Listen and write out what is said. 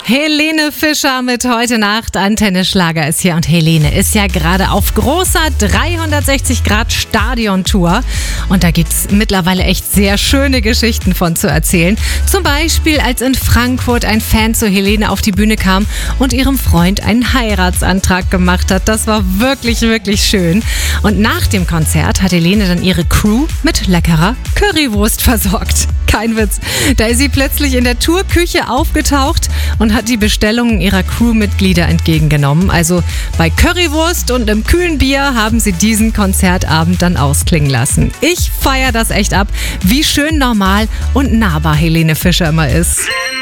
Helene Fischer mit Heute Nacht. Antenne Schlager ist hier und Helene ist ja gerade auf großer 360-Grad-Stadion-Tour. Und da gibt's mittlerweile echt sehr schöne Geschichten von zu erzählen. Zum Beispiel, als in Frankfurt ein Fan zu Helene auf die Bühne kam und ihrem Freund einen Heiratsantrag gemacht hat. Das war wirklich, wirklich schön. Und nach dem Konzert hat Helene dann ihre Crew mit leckerer Currywurst versorgt. Kein Witz. Da ist sie plötzlich in der Tourküche aufgetaucht und hat die Bestellungen ihrer Crewmitglieder entgegengenommen. Also bei Currywurst und einem kühlen Bier haben sie diesen Konzertabend dann ausklingen lassen. Ich feiere das echt ab, wie schön normal und nahbar Helene Fischer immer ist.